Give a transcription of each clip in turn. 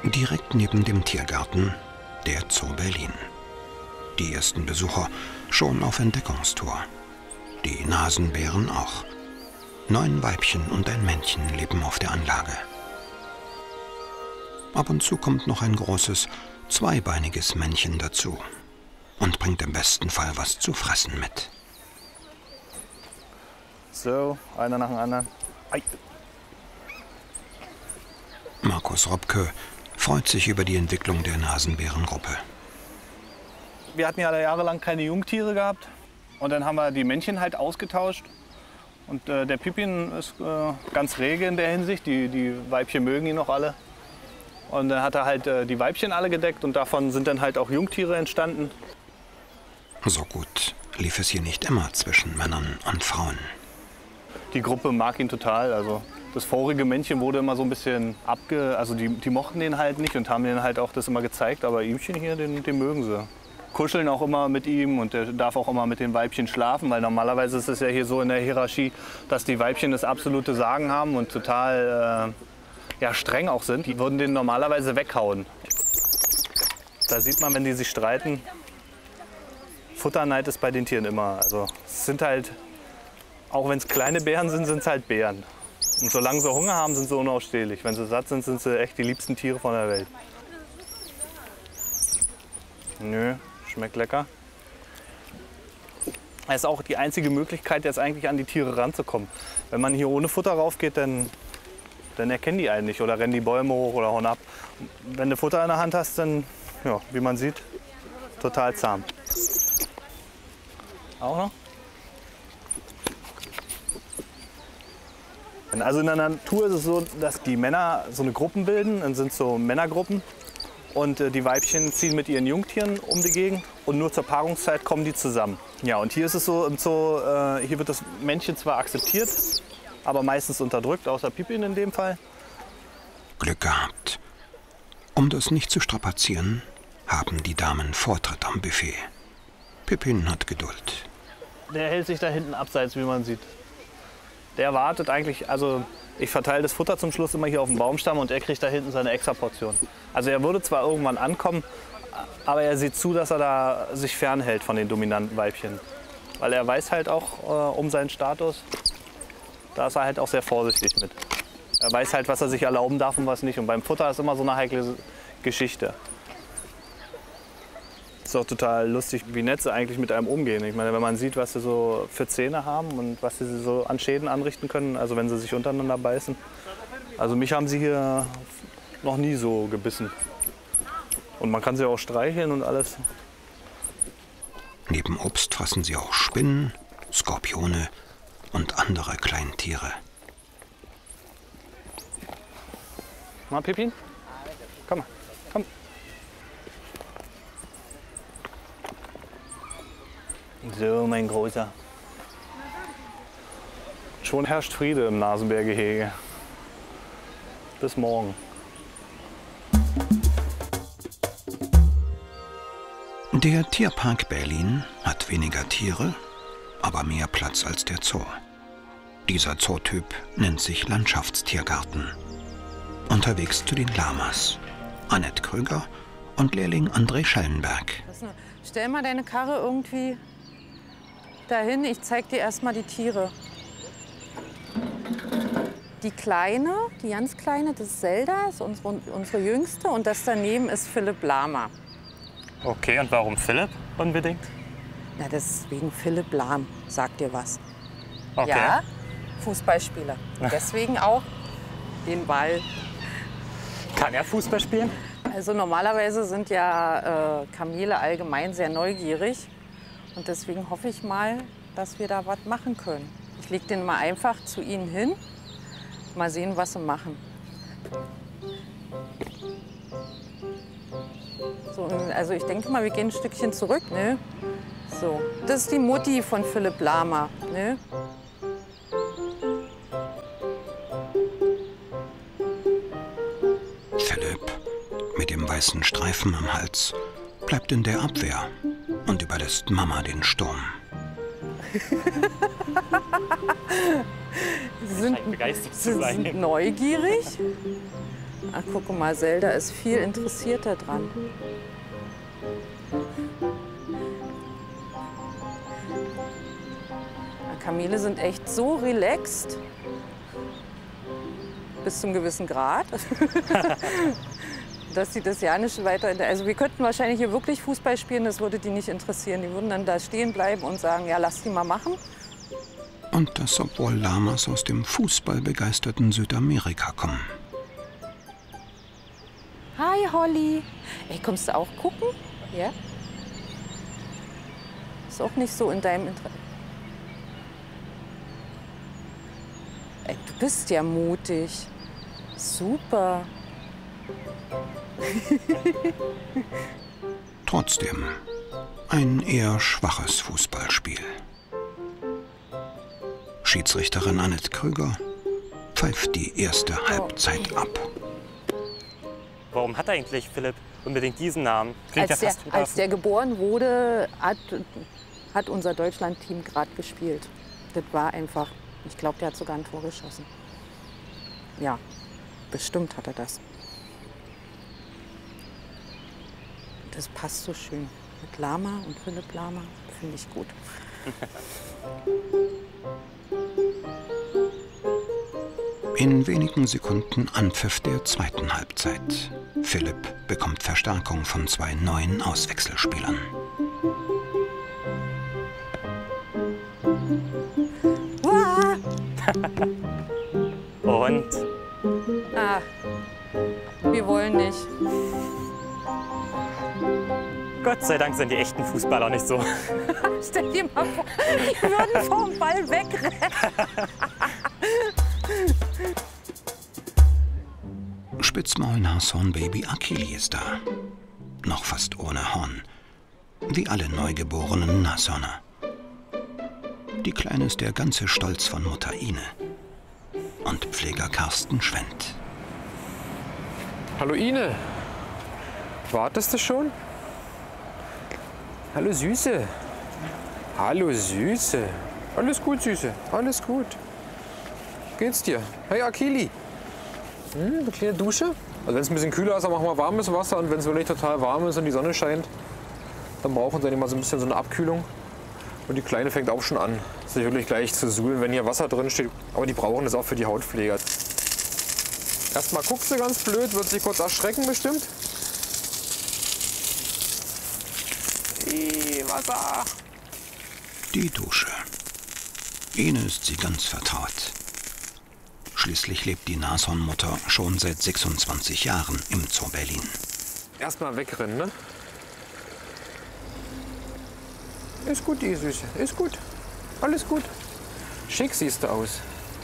Direkt neben dem Tiergarten der Zoo Berlin. Die ersten Besucher schon auf Entdeckungstour. Die Nasenbären auch. 9 Weibchen und ein Männchen leben auf der Anlage. Ab und zu kommt noch ein großes, zweibeiniges Männchen dazu und bringt im besten Fall was zu fressen mit. So, einer nach dem anderen. Ei. Markus Robke freut sich über die Entwicklung der Nasenbärengruppe. Wir hatten ja jahrelang keine Jungtiere gehabt und dann haben wir die Männchen halt ausgetauscht. Und der Pippin ist ganz rege in der Hinsicht, die Weibchen mögen ihn noch alle. Und dann hat er halt die Weibchen alle gedeckt und davon sind dann halt auch Jungtiere entstanden. So gut lief es hier nicht immer zwischen Männern und Frauen. Die Gruppe mag ihn total. Also das vorige Männchen wurde immer so ein bisschen also die mochten den halt nicht und haben den halt auch das immer gezeigt. Aber ihmchen hier, den mögen sie. Kuscheln auch immer mit ihm und der darf auch immer mit den Weibchen schlafen, weil normalerweise ist es ja hier so in der Hierarchie, dass die Weibchen das absolute Sagen haben und total streng auch sind. Die würden den normalerweise weghauen. Da sieht man, wenn die sich streiten, Futterneid ist bei den Tieren immer. Also es sind halt, auch wenn es kleine Bären sind, sind es halt Bären. Und solange sie Hunger haben, sind sie unausstehlich. Wenn sie satt sind, sind sie echt die liebsten Tiere von der Welt. Nö. Schmeckt lecker. Das ist auch die einzige Möglichkeit, jetzt eigentlich an die Tiere ranzukommen. Wenn man hier ohne Futter raufgeht, dann erkennen die einen nicht oder rennen die Bäume hoch oder hauen ab. Wenn du Futter in der Hand hast, dann, ja, wie man sieht, total zahm. Auch noch? Also in der Natur ist es so, dass die Männer so eine Gruppen bilden, dann sind so Männergruppen. Und die Weibchen ziehen mit ihren Jungtieren um die Gegend und nur zur Paarungszeit kommen die zusammen. Ja, und hier ist es so, im Zoo, hier wird das Männchen zwar akzeptiert, aber meistens unterdrückt, außer Pippin in dem Fall. Glück gehabt. Um das nicht zu strapazieren, haben die Damen Vortritt am Buffet. Pippin hat Geduld. Der hält sich da hinten abseits, wie man sieht. Der wartet eigentlich, also ich verteile das Futter zum Schluss immer hier auf dem Baumstamm und er kriegt da hinten seine Extraportion. Also er würde zwar irgendwann ankommen, aber er sieht zu, dass er da sich fernhält von den dominanten Weibchen. Weil er weiß halt auch um seinen Status, da ist er halt auch sehr vorsichtig mit. Er weiß halt, was er sich erlauben darf und was nicht. Und beim Futter ist immer so eine heikle Geschichte. Ist auch total lustig, wie nett sie eigentlich mit einem umgehen. Ich meine, wenn man sieht, was sie so für Zähne haben und was sie so an Schäden anrichten können, also wenn sie sich untereinander beißen. Also mich haben sie hier noch nie so gebissen. Und man kann sie auch streicheln und alles. Neben Obst fressen sie auch Spinnen, Skorpione und andere Kleintiere. Mal, Pippin? Komm mal, komm. So, mein Großer. Schon herrscht Friede im Nasenbärgehege. Bis morgen. Der Tierpark Berlin hat weniger Tiere, aber mehr Platz als der Zoo. Dieser Zootyp nennt sich Landschaftstiergarten. Unterwegs zu den Lamas. Annette Krüger und Lehrling André Schellenberg. Stell mal deine Karre irgendwie dahin, ich zeig dir erstmal die Tiere. Die kleine, die ganz kleine, das ist Zelda, ist unsere jüngste. Und das daneben ist Philipp Lama. Okay, und warum Philipp unbedingt? Na, das ist wegen Philipp Lahm, sagt dir was. Okay. Ja, Fußballspieler. Und deswegen auch den Ball. Kann er Fußball spielen? Also normalerweise sind ja Kamele allgemein sehr neugierig. Und deswegen hoffe ich mal, dass wir da was machen können. Ich lege den mal einfach zu ihnen hin. Mal sehen, was sie machen. So, also ich denke mal, wir gehen ein Stückchen zurück. Ne? So, das ist die Mutti von Philipp Lama. Ne? Philipp, mit dem weißen Streifen am Hals, bleibt in der Abwehr und überlässt Mama den Sturm. Sie sind neugierig, Ach, guck mal, Zelda ist viel interessierter dran. Kamele sind echt so relaxed, bis zum gewissen Grad, dass sie das ja nicht weiter... Also wir könnten wahrscheinlich hier wirklich Fußball spielen, das würde die nicht interessieren. Die würden dann da stehen bleiben und sagen, ja, lass die mal machen. Und das, obwohl Lamas aus dem fußballbegeisterten Südamerika kommen. Hi, Holly. Ey, kommst du auch gucken? Ja? Ist auch nicht so in deinem Interesse. Ey, du bist ja mutig. Super. Trotzdem ein eher schwaches Fußballspiel. Schiedsrichterin Annette Krüger pfeift die erste Halbzeit ab. Warum hat eigentlich Philipp unbedingt diesen Namen? Klingt ja fast Als der geboren wurde, hat unser Deutschland-Team gerade gespielt. Das war einfach, ich glaube, der hat sogar ein Tor geschossen. Ja, bestimmt hat er das. Das passt so schön mit Lama und Philipp Lama, finde ich gut. In wenigen Sekunden Anpfiff der zweiten Halbzeit. Philipp bekommt Verstärkung von 2 neuen Auswechselspielern. Und? Ah, wir wollen nicht. Gott sei Dank sind die echten Fußballer nicht so. Stell dir mal vor, die würden vom Ball wegrennen. Spitzmaul-Nashorn-Baby Akili ist da. Noch fast ohne Horn. Wie alle neugeborenen Nashörner. Die Kleine ist der ganze Stolz von Mutter Ine. Und Pfleger Carsten Schwendt. Hallo Ine. Wartest du schon? Hallo Süße. Hallo Süße. Alles gut, Süße. Alles gut. Geht's dir? Hey Akili. Eine kleine Dusche? Also wenn es ein bisschen kühler ist, dann machen wir warmes Wasser. Und wenn es wirklich total warm ist und die Sonne scheint, dann brauchen sie immer so ein bisschen so eine Abkühlung. Und die Kleine fängt auch schon an, sich wirklich gleich zu suhlen, wenn hier Wasser drin steht. Aber die brauchen das auch für die Hautpflege. Erstmal guckt sie ganz blöd, wird sich kurz erschrecken bestimmt. Wasser! Die Dusche. Ihnen ist sie ganz vertraut. Schließlich lebt die Nashornmutter schon seit 26 Jahren im Zoo Berlin. Erstmal wegrennen, ne? Ist gut, die Süße. Ist gut. Alles gut. Schick siehst du aus.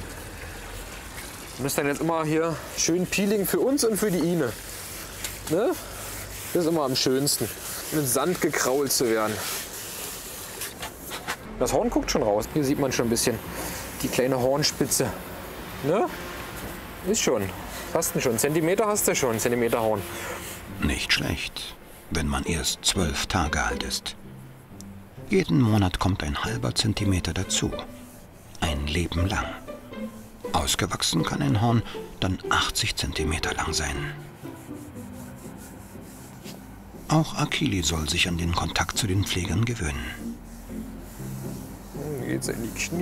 Du müsst dann jetzt immer hier schön Peeling für uns und für die Ine. Ne? Das ist immer am schönsten. Mit Sand gekrault zu werden. Das Horn guckt schon raus. Hier sieht man schon ein bisschen die kleine Hornspitze. Ne? Ist schon. Hast du schon. Zentimeter hast du schon. Zentimeter Horn. Nicht schlecht, wenn man erst 12 Tage alt ist. Jeden Monat kommt ein halber Zentimeter dazu. Ein Leben lang. Ausgewachsen kann ein Horn dann 80 Zentimeter lang sein. Auch Akili soll sich an den Kontakt zu den Pflegern gewöhnen. Geht's in die Knie.